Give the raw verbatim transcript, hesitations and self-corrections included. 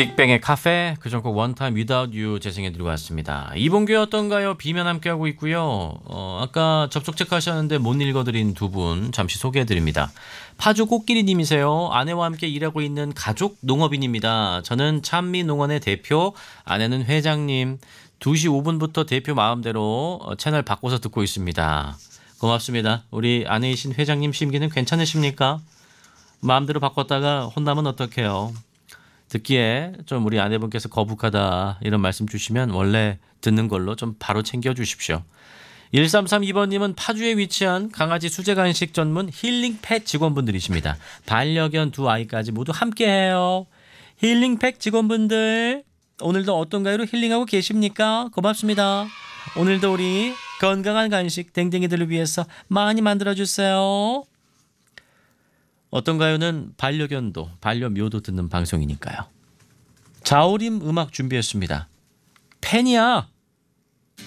빅뱅의 카페, 그 전곡 One Time Without You 재생해드리고 왔습니다. 이봉규 어떤가요? 비면 함께하고 있고요. 어, 아까 접속 체크하셨는데 못 읽어드린 두 분 잠시 소개해드립니다. 파주 꽃길이님이세요. 아내와 함께 일하고 있는 가족 농업인입니다. 저는 찬미농원의 대표, 아내는 회장님. 두 시 오 분부터 대표 마음대로 채널 바꿔서 듣고 있습니다. 고맙습니다. 우리 아내이신 회장님 심기는 괜찮으십니까? 마음대로 바꿨다가 혼나면 어떡해요? 듣기에 좀 우리 아내분께서 거북하다 이런 말씀 주시면 원래 듣는 걸로 좀 바로 챙겨주십시오. 일삼삼이 번님은 파주에 위치한 강아지 수제 간식 전문 힐링팩 직원분들이십니다. 반려견 두 아이까지 모두 함께해요. 힐링팩 직원분들 오늘도 어떤가요로 힐링하고 계십니까? 고맙습니다. 오늘도 우리 건강한 간식 댕댕이들을 위해서 많이 만들어주세요. 어떤가요는 반려견도 반려묘도 듣는 방송이니까요. 자우림 음악 준비했습니다. 팬이야.